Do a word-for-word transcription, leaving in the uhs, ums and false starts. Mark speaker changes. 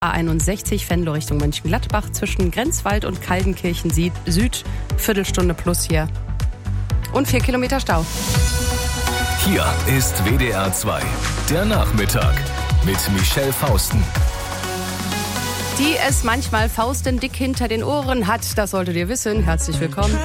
Speaker 1: A einundsechzig Venlo Richtung Mönchengladbach zwischen Grenzwald und Kaldenkirchen Süd, Viertelstunde plus hier. Und vier Kilometer Stau.
Speaker 2: Hier ist W D R zwei, der Nachmittag mit Michelle Fausten.
Speaker 1: Die es manchmal faustendick hinter den Ohren hat, das solltet ihr wissen. Herzlich willkommen.